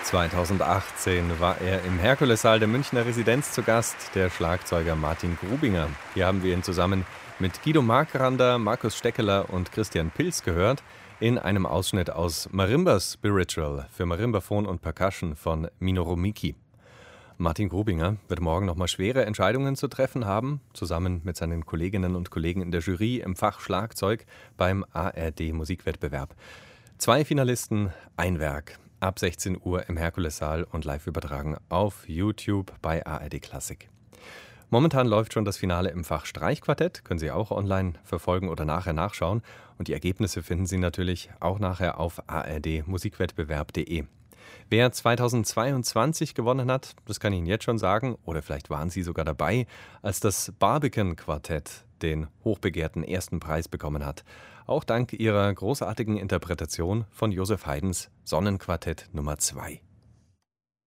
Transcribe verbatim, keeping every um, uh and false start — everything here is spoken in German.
zweitausendachtzehn war er im Herkulessaal der Münchner Residenz zu Gast, der Schlagzeuger Martin Grubinger. Hier haben wir ihn zusammen mit Guido Markrander, Markus Steckeler und Christian Pilz gehört, in einem Ausschnitt aus Marimba Spiritual für Marimbaphon und Percussion von Minoru Miki. Martin Grubinger wird morgen nochmal schwere Entscheidungen zu treffen haben, zusammen mit seinen Kolleginnen und Kollegen in der Jury im Fach Schlagzeug beim A R D-Musikwettbewerb. Zwei Finalisten, ein Werk. Ab sechzehn Uhr im Herkulessaal und live übertragen auf YouTube bei A R D Klassik. Momentan läuft schon das Finale im Fach Streichquartett, können Sie auch online verfolgen oder nachher nachschauen. Und die Ergebnisse finden Sie natürlich auch nachher auf a r d musikwettbewerb punkt de. Wer zweitausendzweiundzwanzig gewonnen hat, das kann ich Ihnen jetzt schon sagen, oder vielleicht waren Sie sogar dabei, als das Barbican-Quartett den hochbegehrten ersten Preis bekommen hat. Auch dank ihrer großartigen Interpretation von Joseph Haydns Sonnenquartett Nummer zwei.